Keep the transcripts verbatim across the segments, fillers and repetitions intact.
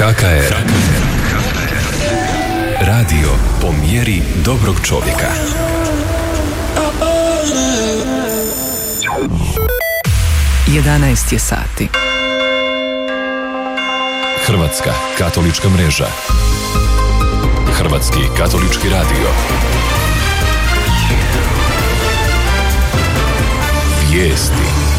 H K R. Radio po mjeri dobrog čovjeka. jedanaest je sati. Hrvatska katolička mreža. Hrvatski katolički radio. Vijesti.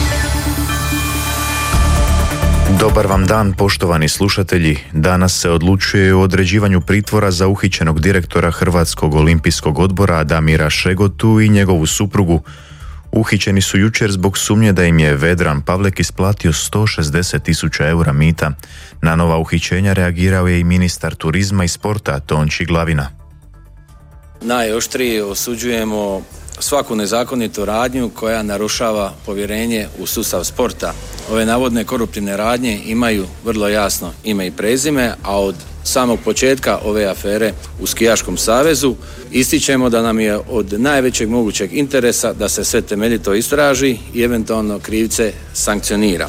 Dobar vam dan, poštovani slušatelji. Danas se odlučuje o određivanju pritvora za uhićenog direktora Hrvatskog olimpijskog odbora Damira Šegotu i njegovu suprugu. Uhićeni su jučer zbog sumnje da im je Vedran Pavlek isplatio sto šezdeset tisuća eura mita. Na nova uhićenja reagirao je i ministar turizma i sporta Tonči Glavina. Najoštrije osuđujemo svaku nezakonitu radnju koja narušava povjerenje u sustav sporta. Ove navodne koruptivne radnje imaju vrlo jasno ime i prezime, a od samog početka ove afere u Skijaškom savezu ističemo da nam je od najvećeg mogućeg interesa da se sve temeljito istraži i eventualno krivce sankcionira.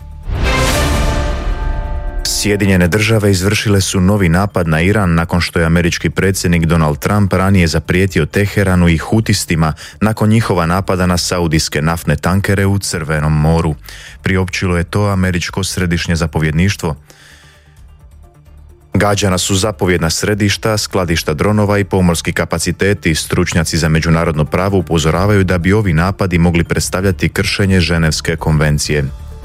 Sjedinjene države izvršile su novi napad na Iran nakon što je američki predsjednik Donald Trump ranije zaprijetio Teheranu i Hutistima nakon njihova napada na saudijske naftne tankere u Crvenom moru. Priopćilo je to američko središnje zapovjedništvo. Gađana su zapovjedna središta, skladišta dronova i pomorski kapaciteti. Stručnjaci za međunarodno pravo upozoravaju da bi ovi napadi mogli predstavljati kršenje Ženevske konvencije.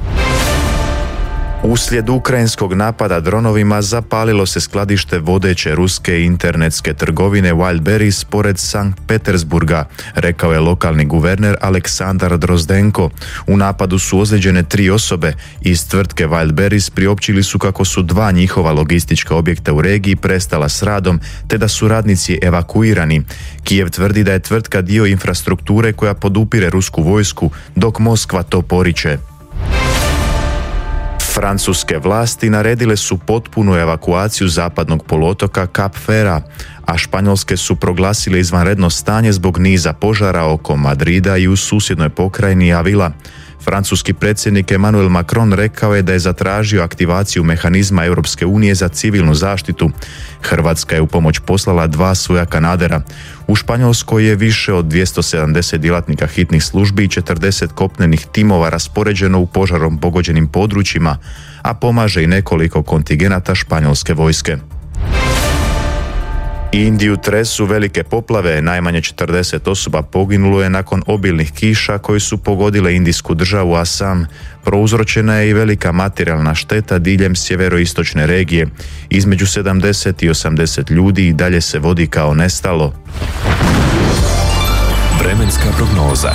Uslijed ukrajinskog napada dronovima zapalilo se skladište vodeće ruske internetske trgovine Wildberries pored Sankt Petersburga, rekao je lokalni guverner Aleksandar Drozdenko. U napadu su ozlijeđene tri osobe. Iz tvrtke Wildberries priopćili su kako su dva njihova logistička objekta u regiji prestala s radom, te da su radnici evakuirani. Kijev tvrdi da je tvrtka dio infrastrukture koja podupire rusku vojsku, dok Moskva to poriče. Francuske vlasti naredile su potpunu evakuaciju zapadnog poluotoka Cap Ferra, a španjolske su proglasile izvanredno stanje zbog niza požara oko Madrida i u susjednoj pokrajini Avila. Francuski predsjednik Emmanuel Macron rekao je da je zatražio aktivaciju mehanizma Europske unije za civilnu zaštitu. Hrvatska je u pomoć poslala dva svoja kanadera. U Španjolskoj je više od dvjesto sedamdeset djelatnika hitnih službi i četrdeset kopnenih timova raspoređeno u požarom pogođenim područjima, a pomaže i nekoliko kontingenata španjolske vojske. Indiju tresu velike poplave, najmanje četrdeset osoba poginulo je nakon obilnih kiša koji su pogodile indijsku državu Asam. Prouzročena je i velika materijalna šteta diljem sjeveroistočne regije. Između sedamdeset i osamdeset ljudi i dalje se vodi kao nestalo. Vremenska prognoza.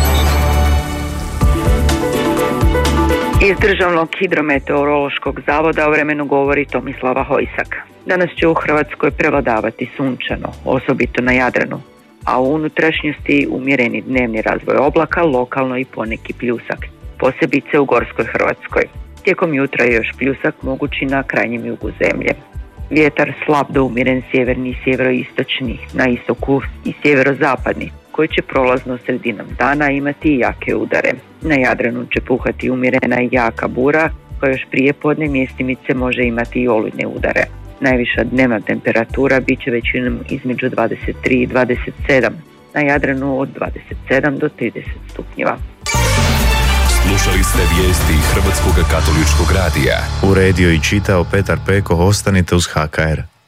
Iz Državnog hidrometeorološkog zavoda o vremenu govori Tomislava Hojsak. Danas će u Hrvatskoj prevladavati sunčano, osobito na Jadranu, a u unutrašnjosti umjereni dnevni razvoj oblaka, lokalno i poneki pljusak, posebice u Gorskoj Hrvatskoj. Tijekom jutra je još pljusak mogući na krajnjem jugu zemlje. Vjetar slab do umjeren sjeverni i sjeveroistočni, na istoku i sjeverozapadni, koji će prolazno sredinom dana imati i jake udare. Na Jadranu će puhati umjerena i jaka bura, koja još prije podne mjestimice može imati i olujne udare. Najviša dnevna temperatura bit će većinom između dvadeset tri i dvadeset sedam, na Jadranu od dvadeset sedam do trideset stupnjeva. Slušali ste vijesti Hrvatskog katoličkog radija. Uredio i čitao Petar Peko, ostanite uz H K R.